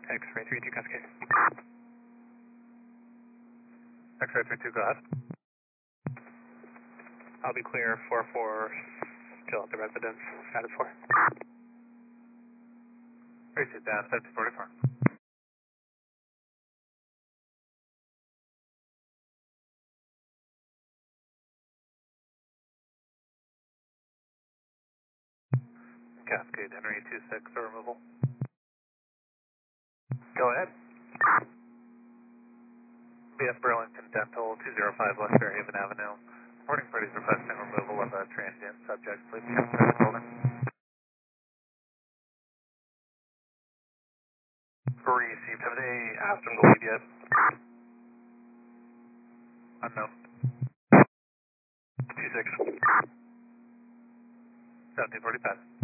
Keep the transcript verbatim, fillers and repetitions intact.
X-ray three two Cascade. X-ray three two, go ahead. I'll be clear, four four, still at the residence, status four. Racing down, fifty forty-four. Cascade, Henry two six for removal. Go ahead. B F Burlington Dental, two oh five West Fairhaven Avenue. Reporting parties requesting removal of a transient subject. Please come to the building. Received. Have they asked him to leave yet? Unknown. two six. seventeen forty-five.